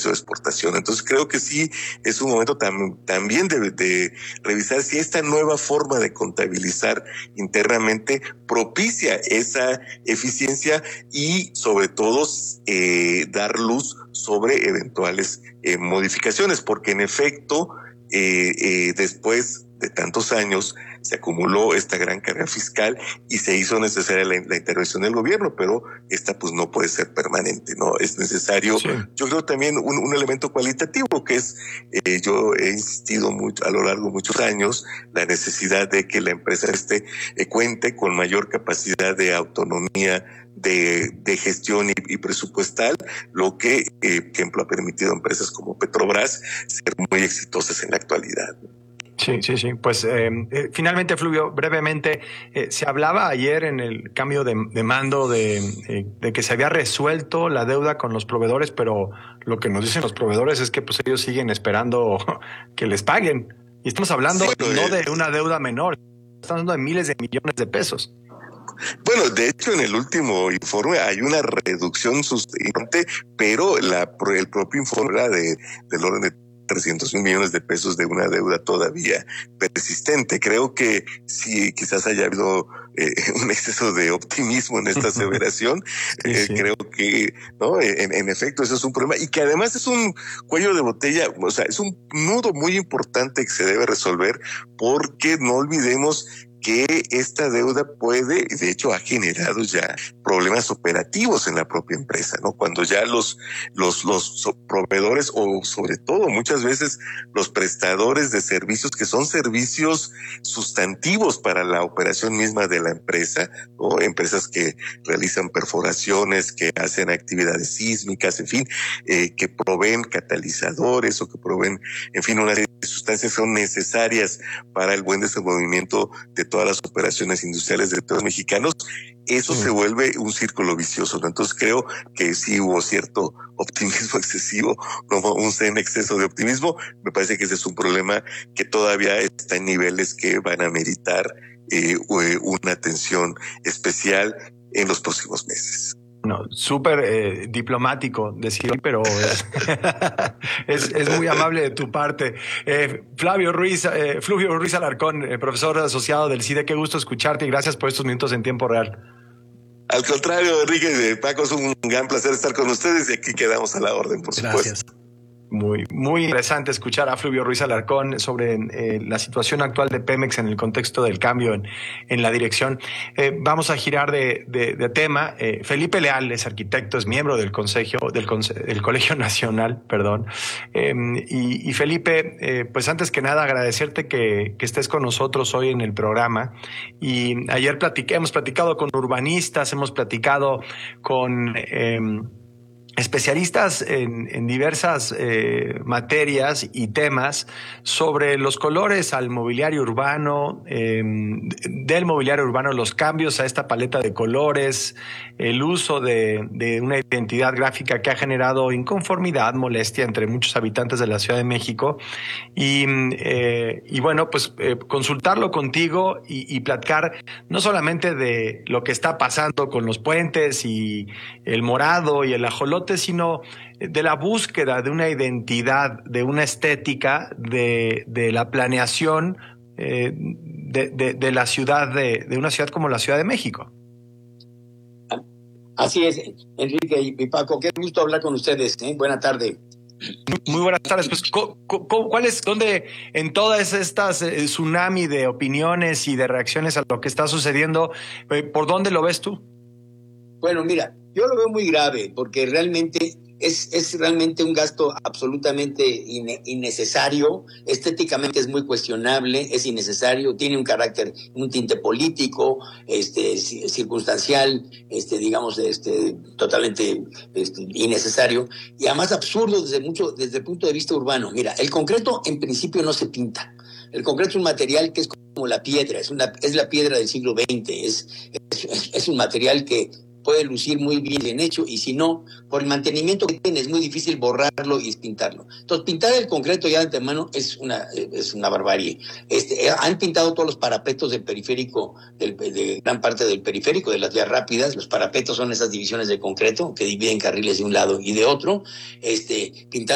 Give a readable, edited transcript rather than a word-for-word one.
proceso de exportación. Entonces creo que sí es un momento también de revisar si esta nueva forma de contabilizar internamente propicia esa eficiencia y sobre todo dar luz sobre eventuales modificaciones, porque en efecto después de tantos años se acumuló esta gran carga fiscal y se hizo necesaria la intervención del gobierno, pero esta pues no puede ser permanente, ¿no? Es necesario, sí. Yo creo también un elemento cualitativo que es, yo he insistido mucho a lo largo de muchos años, la necesidad de que la empresa cuente con mayor capacidad de autonomía de gestión y presupuestal, lo que, por ejemplo, ha permitido a empresas como Petrobras ser muy exitosas en la actualidad. Sí. Pues finalmente, Fluvio, brevemente, se hablaba ayer en el cambio de mando de que se había resuelto la deuda con los proveedores, pero lo que nos dicen los proveedores es que pues ellos siguen esperando que les paguen. Y estamos hablando no de una deuda menor, estamos hablando de miles de millones de pesos. Bueno, de hecho, en el último informe hay una reducción sustancial, pero el propio informe era del orden de 300 millones de pesos de una deuda todavía persistente. Creo que sí, quizás haya habido un exceso de optimismo en esta aseveración. Sí. Creo que, ¿no? En efecto, eso es un problema y que además es un cuello de botella, o sea, es un nudo muy importante que se debe resolver, porque no olvidemos que esta deuda puede, de hecho ha generado ya problemas operativos en la propia empresa, ¿no? Cuando ya los proveedores o sobre todo muchas veces los prestadores de servicios que son servicios sustantivos para la operación misma de la empresa, ¿no? Empresas que realizan perforaciones, que hacen actividades sísmicas, en fin, que proveen catalizadores o que proveen, en fin, una serie de sustancias que son necesarias para el buen desenvolvimiento de todas las operaciones industriales de todos los mexicanos, eso se vuelve un círculo vicioso, ¿no? Entonces creo que sí hubo cierto optimismo excesivo, no un exceso de optimismo. Me parece que ese es un problema que todavía está en niveles que van a meritar una atención especial en los próximos meses. No, súper diplomático decirlo, pero es muy amable de tu parte. Fluvio Ruiz Alarcón, profesor asociado del CIDE, qué gusto escucharte y gracias por estos minutos en tiempo real. Al contrario, Enrique, Paco, es un gran placer estar con ustedes y aquí quedamos a la orden, por Gracias. Supuesto. Muy interesante escuchar a Fluvio Ruiz Alarcón sobre la situación actual de Pemex en el contexto del cambio en la dirección. Vamos a girar de tema. Felipe Leal es arquitecto, es miembro del Colegio Nacional, perdón. Y Felipe, pues antes que nada agradecerte que estés con nosotros hoy en el programa. Y ayer hemos platicado con urbanistas, hemos platicado con especialistas en diversas materias y temas sobre los colores al mobiliario urbano, del mobiliario urbano, los cambios a esta paleta de colores, el uso de una identidad gráfica que ha generado inconformidad, molestia entre muchos habitantes de la Ciudad de México. Y bueno, pues consultarlo contigo y platicar no solamente de lo que está pasando con los puentes y el morado y el ajolote, sino de la búsqueda de una identidad, de una estética, de la planeación de la ciudad, de una ciudad como la Ciudad de México. Así es, Enrique y Paco, qué gusto hablar con ustedes, ¿eh? Buena tarde. Muy buenas tardes. Pues, ¿dónde en todas estas tsunami de opiniones y de reacciones a lo que está sucediendo, por dónde lo ves tú? Bueno, mira, yo lo veo muy grave porque realmente es realmente un gasto absolutamente innecesario, estéticamente es muy cuestionable, es innecesario, tiene un tinte político, circunstancial, digamos, totalmente innecesario y además absurdo desde el punto de vista urbano. Mira, el concreto en principio no se pinta. El concreto es un material que es como la piedra, es la piedra del siglo XX, es un material que puede lucir muy bien hecho y si no, por el mantenimiento que tiene es muy difícil borrarlo y pintarlo. Entonces, pintar el concreto ya de antemano es una barbarie. Han pintado todos los parapetos del periférico, de gran parte del periférico, de las vías rápidas. Los parapetos son esas divisiones de concreto que dividen carriles de un lado y de otro. Pintar